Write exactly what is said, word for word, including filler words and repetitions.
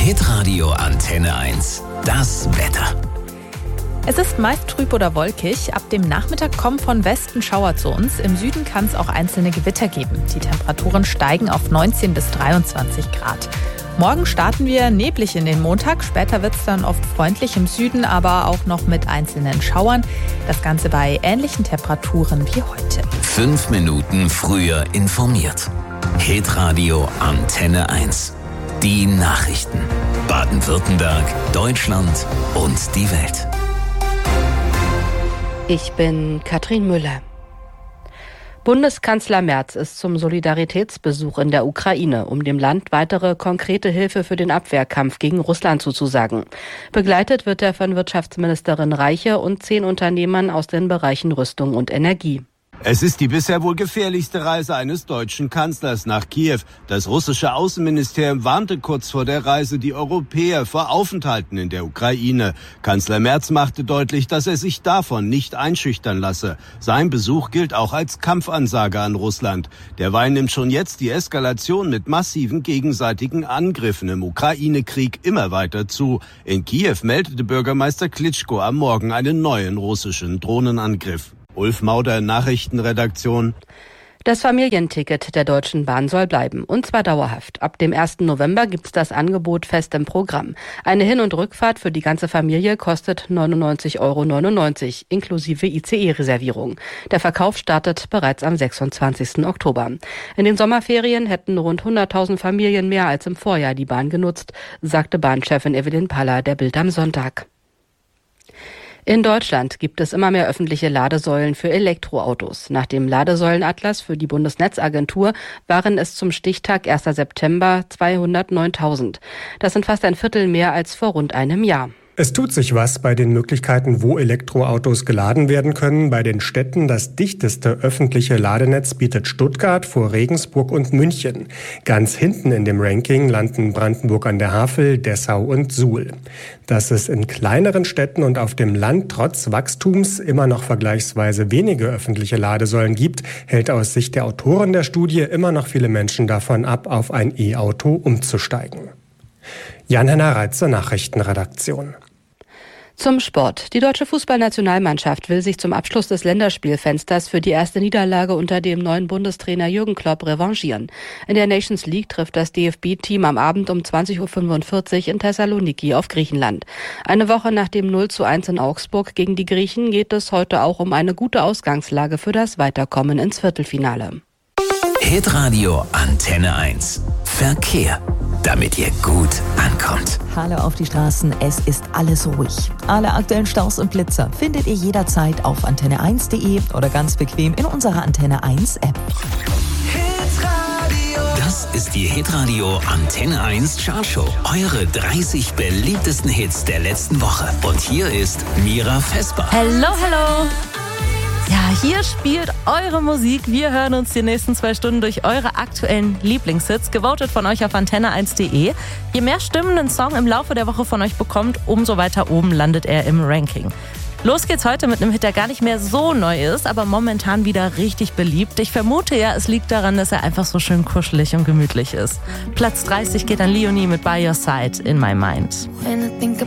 Hitradio Antenne eins. Das Wetter. Es ist meist trüb oder wolkig. Ab dem Nachmittag kommen von Westen Schauer zu uns. Im Süden kann es auch einzelne Gewitter geben. Die Temperaturen steigen auf neunzehn bis dreiundzwanzig Grad. Morgen starten wir neblig in den Montag. Später wird es dann oft freundlich im Süden, aber auch noch mit einzelnen Schauern. Das Ganze bei ähnlichen Temperaturen wie heute. Fünf Minuten früher informiert. Hitradio Antenne eins. Die Nachrichten. Baden-Württemberg, Deutschland und die Welt. Ich bin Katrin Müller. Bundeskanzler Merz ist zum Solidaritätsbesuch in der Ukraine, um dem Land weitere konkrete Hilfe für den Abwehrkampf gegen Russland zuzusagen. Begleitet wird er von Wirtschaftsministerin Reiche und zehn Unternehmern aus den Bereichen Rüstung und Energie. Es ist die bisher wohl gefährlichste Reise eines deutschen Kanzlers nach Kiew. Das russische Außenministerium warnte kurz vor der Reise die Europäer vor Aufenthalten in der Ukraine. Kanzler Merz machte deutlich, dass er sich davon nicht einschüchtern lasse. Sein Besuch gilt auch als Kampfansage an Russland. Derweil nimmt schon jetzt die Eskalation mit massiven gegenseitigen Angriffen im Ukraine-Krieg immer weiter zu. In Kiew meldete Bürgermeister Klitschko am Morgen einen neuen russischen Drohnenangriff. Ulf Mauder, Nachrichtenredaktion. Das Familienticket der Deutschen Bahn soll bleiben, und zwar dauerhaft. Ab dem ersten November gibt's das Angebot fest im Programm. Eine Hin- und Rückfahrt für die ganze Familie kostet neunundneunzig Euro neunundneunzig, inklusive I C E-Reservierung. Der Verkauf startet bereits am sechsundzwanzigsten Oktober. In den Sommerferien hätten rund hunderttausend Familien mehr als im Vorjahr die Bahn genutzt, sagte Bahnchefin Evelyn Paller der Bild am Sonntag. In Deutschland gibt es immer mehr öffentliche Ladesäulen für Elektroautos. Nach dem Ladesäulenatlas für die Bundesnetzagentur waren es zum Stichtag ersten September zweihundertneuntausend. Das sind fast ein Viertel mehr als vor rund einem Jahr. Es tut sich was bei den Möglichkeiten, wo Elektroautos geladen werden können. Bei den Städten das dichteste öffentliche Ladenetz bietet Stuttgart vor Regensburg und München. Ganz hinten in dem Ranking landen Brandenburg an der Havel, Dessau und Suhl. Dass es in kleineren Städten und auf dem Land trotz Wachstums immer noch vergleichsweise wenige öffentliche Ladesäulen gibt, hält aus Sicht der Autoren der Studie immer noch viele Menschen davon ab, auf ein E-Auto umzusteigen. Jan-Henner Reitzer, Nachrichtenredaktion. Zum Sport. Die deutsche Fußballnationalmannschaft will sich zum Abschluss des Länderspielfensters für die erste Niederlage unter dem neuen Bundestrainer Jürgen Klopp revanchieren. In der Nations League trifft das D F B-Team am Abend um zwanzig Uhr fünfundvierzig in Thessaloniki auf Griechenland. Eine Woche nach dem null zu eins in Augsburg gegen die Griechen geht es heute auch um eine gute Ausgangslage für das Weiterkommen ins Viertelfinale. Hitradio Antenne eins. Verkehr. Damit ihr gut ankommt. Hallo auf die Straßen, es ist alles ruhig. Alle aktuellen Staus und Blitzer findet ihr jederzeit auf antenne eins punkt de oder ganz bequem in unserer Antenne eins App. Das ist die Hitradio Antenne eins Chartshow. Eure dreißig beliebtesten Hits der letzten Woche. Und hier ist Mira Vesper. Hello, hello. Ja, hier spielt eure Musik. Wir hören uns die nächsten zwei Stunden durch eure aktuellen Lieblingshits, gewotet von euch auf antenne eins punkt de. Je mehr Stimmen ein Song im Laufe der Woche von euch bekommt, umso weiter oben landet er im Ranking. Los geht's heute mit einem Hit, der gar nicht mehr so neu ist, aber momentan wieder richtig beliebt. Ich vermute ja, es liegt daran, dass er einfach so schön kuschelig und gemütlich ist. Platz dreißig geht an Leonie mit By Your Side in My Mind.